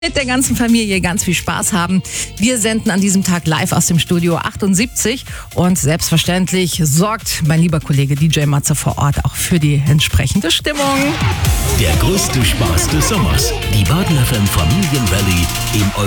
Mit der ganzen Familie ganz viel Spaß haben. Wir senden an diesem Tag live aus dem Studio 78 und selbstverständlich sorgt mein lieber Kollege DJ Matze vor Ort auch für die entsprechende Stimmung. Der größte Spaß des Sommers. Die Baden FM Familien Rallye im